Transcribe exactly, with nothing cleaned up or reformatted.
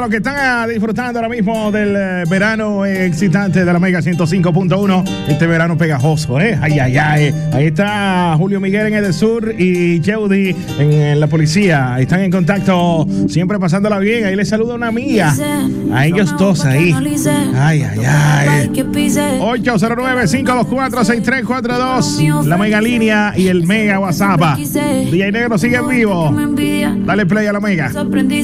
los que están disfrutando ahora mismo del eh, verano excitante de la Mega ciento cinco punto uno. Este verano pegajoso, ¿eh? Ay, ay, ay. Ahí está Julio Miguel en el Sur y Jeudy en, en la policía. Están en contacto, siempre pasándola bien. Ahí les saluda una amiga. A ellos dos ahí. Ay, ay, ay. ocho cero nueve, cinco dos cuatro, seis tres cuatro dos. La Mega Línea y el Mega WhatsApp. D J Negro sigue en vivo. Dale play a la Mega.